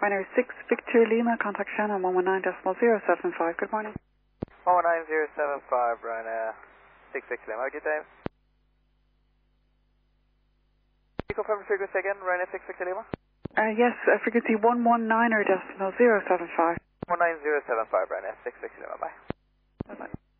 Binary 6 Victor Lima, contact Shannon 119.075. Good morning. 11075, Ryanair 66 Lima. Good day. Can you confirm the frequency again, Ryanair 66 Lima? Yes, frequency 119.075. 19075, Ryanair 66 Lima. Bye. Bye-bye.